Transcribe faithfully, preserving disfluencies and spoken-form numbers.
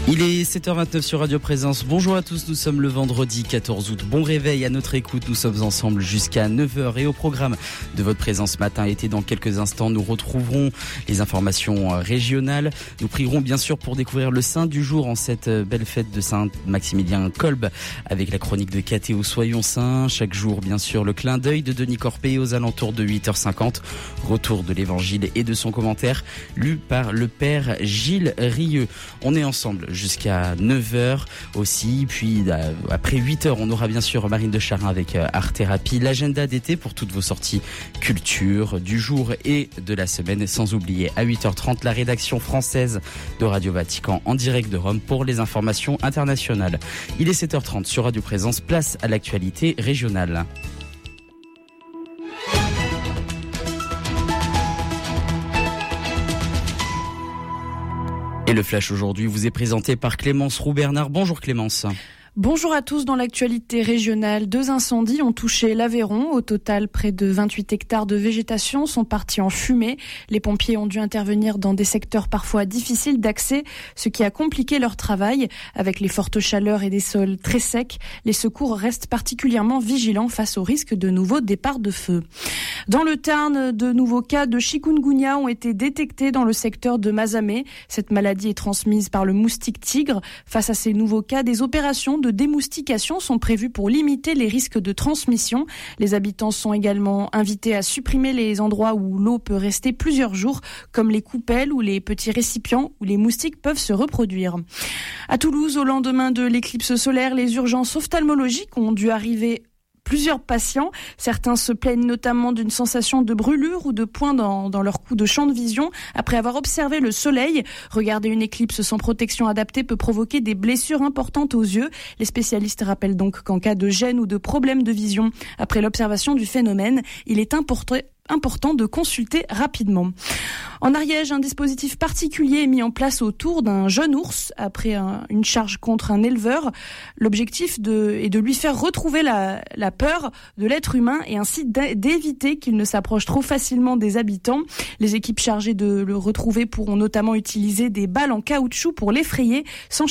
Il est sept heures vingt-neuf sur Radio Présence. Bonjour à tous, nous sommes le vendredi quatorze août. Bon réveil à notre écoute, nous sommes ensemble jusqu'à neuf heures et au programme de votre présence matin été. Dans quelques instants, nous retrouverons les informations régionales. Nous prierons bien sûr pour découvrir le saint du jour en cette belle fête de Saint-Maximilien Kolbe avec la chronique de Cathéo Soyons Saints. Chaque jour, bien sûr, le clin d'œil de Denis Corpé aux alentours de huit heures cinquante. Retour de l'évangile et de son commentaire lu par le père Gilles Rieux. On est ensemble jusqu'à neuf heures aussi, puis après huit heures on aura bien sûr Marine de Charin avec Art Thérapie, l'agenda d'été pour toutes vos sorties culture du jour et de la semaine, sans oublier à huit heures trente la rédaction française de Radio Vatican en direct de Rome pour les informations internationales. Il est sept heures trente sur Radio Présence, place à l'actualité régionale. Et le flash aujourd'hui vous est présenté par Clémence Roux-Bernard. Bonjour Clémence. Bonjour à tous. Dans l'actualité régionale, deux incendies ont touché l'Aveyron. Au total, près de vingt-huit hectares de végétation sont partis en fumée. Les pompiers ont dû intervenir dans des secteurs parfois difficiles d'accès, ce qui a compliqué leur travail. Avec les fortes chaleurs et des sols très secs, les secours restent particulièrement vigilants face au risque de nouveaux départs de feu. Dans le Tarn, de nouveaux cas de chikungunya ont été détectés dans le secteur de Mazamet. Cette maladie est transmise par le moustique tigre. Face à ces nouveaux cas, des opérations de de démoustication sont prévues pour limiter les risques de transmission. Les habitants sont également invités à supprimer les endroits où l'eau peut rester plusieurs jours, comme les coupelles ou les petits récipients où les moustiques peuvent se reproduire. À Toulouse, au lendemain de l'éclipse solaire, les urgences ophtalmologiques ont dû arriver plusieurs patients. Certains se plaignent notamment d'une sensation de brûlure ou de points dans, dans leur cou de champ de vision après avoir observé le soleil. Regarder une éclipse sans protection adaptée peut provoquer des blessures importantes aux yeux. Les spécialistes rappellent donc qu'en cas de gêne ou de problème de vision après l'observation du phénomène, il est important important de consulter rapidement. En Ariège, un dispositif particulier est mis en place autour d'un jeune ours après un, une charge contre un éleveur. L'objectif de, est de lui faire retrouver la, la peur de l'être humain et ainsi d'éviter qu'il ne s'approche trop facilement des habitants. Les équipes chargées de le retrouver pourront notamment utiliser des balles en caoutchouc pour l'effrayer sans